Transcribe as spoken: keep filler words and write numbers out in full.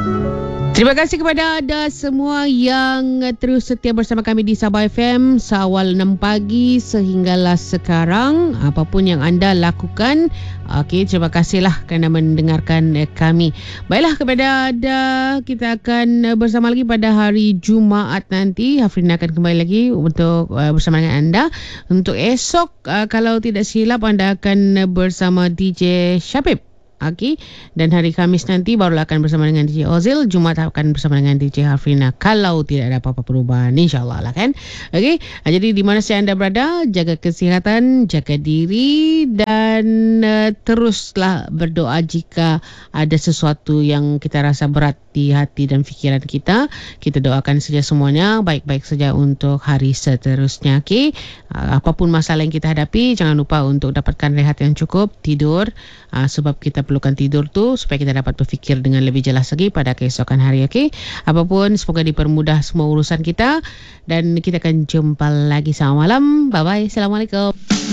Terima kasih kepada anda semua yang terus setia bersama kami di Sabah F M seawal enam pagi sehinggalah sekarang. Apapun yang anda lakukan, okey, terima kasihlah kerana mendengarkan kami. Baiklah, kepada anda, kita akan bersama lagi pada hari Jumaat nanti. Hafrina akan kembali lagi untuk uh, bersama dengan anda. Untuk esok, uh, kalau tidak silap, anda akan bersama D J Syabib. Okey, dan hari Khamis nanti barulah akan bersama dengan D J Ozil. Jumaat akan bersama dengan D J Hafrina, kalau tidak ada apa-apa perubahan, insyaAllah lah kan. Okey, jadi di mana saja anda berada, jaga kesihatan, jaga diri, dan uh, teruslah berdoa jika ada sesuatu yang kita rasa berat di hati dan fikiran kita. Kita doakan saja semuanya baik-baik saja untuk hari seterusnya. Okey, uh, apapun masalah yang kita hadapi, jangan lupa untuk dapatkan rehat yang cukup, tidur, uh, sebab kita perlukan tidur tu supaya kita dapat berfikir dengan lebih jelas lagi pada keesokan hari. Okey, apapun, semoga dipermudah semua urusan kita, dan kita akan jumpa lagi selamat malam. Bye bye. Assalamualaikum.